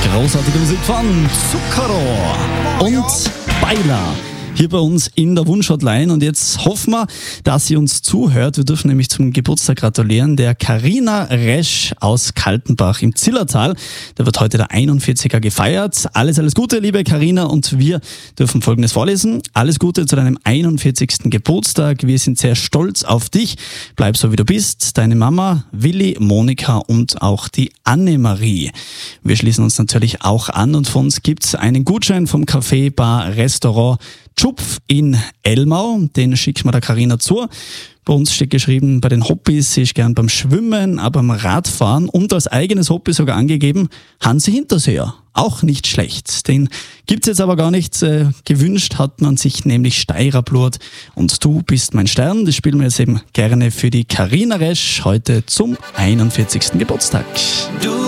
Großartige Musik von Zucchero und Baila. Hier bei uns in der Wunschhotline und jetzt hoffen wir, dass sie uns zuhört. Wir dürfen nämlich zum Geburtstag gratulieren. Der Carina Resch aus Kaltenbach im Zillertal. Da wird heute der 41er gefeiert. Alles Gute, liebe Carina, und wir dürfen Folgendes vorlesen. Alles Gute zu deinem 41. Geburtstag. Wir sind sehr stolz auf dich. Bleib so, wie du bist. Deine Mama, Willi, Monika und auch die Annemarie. Wir schließen uns natürlich auch an und von uns gibt's einen Gutschein vom Café Bar Restaurant Tschupf in Elmau, den schicken wir der Carina zu. Bei uns steht geschrieben, bei den Hobbys, sie ist gern beim Schwimmen, aber beim Radfahren und als eigenes Hobby sogar angegeben, Hansi Hinterseher. Auch nicht schlecht. Den gibt's jetzt aber gar nicht. Gewünscht hat man sich nämlich Steirer Blut. Und du bist mein Stern. Das spielen wir jetzt eben gerne für die Carina Resch heute zum 41. Geburtstag.